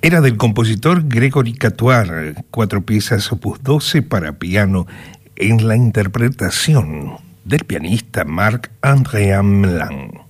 Era del compositor Gregory Catuar, 4 piezas opus 12 para piano, en la interpretación del pianista Marc-André Hamelin.